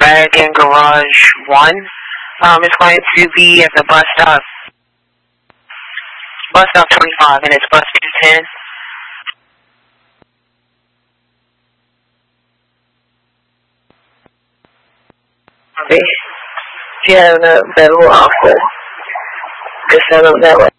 Dragon Garage 1. It's going to be at the bus stop 25, and it's bus 210. Okay. If you have a better offer, just send them that way.